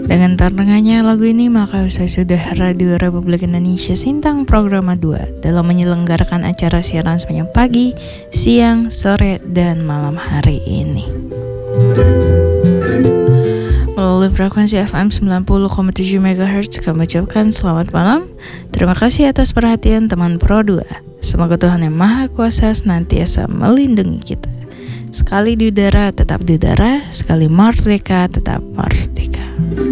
Dengan terdengarnya lagu ini, maka usai sudah Radio Republik Indonesia Sintang Programa 2 dalam menyelenggarakan acara siaran sepanjang pagi, siang, sore, dan malam hari ini. Melalui frekuensi FM 90,7 MHz, kami ucapkan selamat malam. Terima kasih atas perhatian teman Pro 2. Semoga Tuhan Yang Maha Kuasa senantiasa melindungi kita. Sekali di udara, tetap di udara. Sekali merdeka, tetap merdeka.